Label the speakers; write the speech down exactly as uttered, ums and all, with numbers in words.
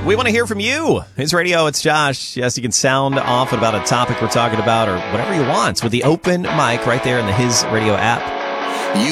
Speaker 1: We want to hear from you. His Radio, it's Josh. Yes, you can sound off about a topic we're talking about or whatever you want with the open mic right there in the His Radio app.